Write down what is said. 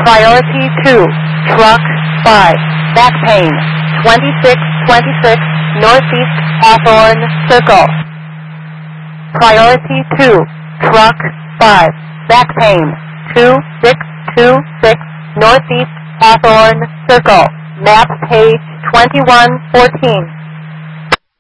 Priority 2, truck 5, back pain, 2626 Northeast Hawthorne Circle. Priority 2, truck 5, back pain, 2626 Northeast Hawthorne Circle. Map page 2114.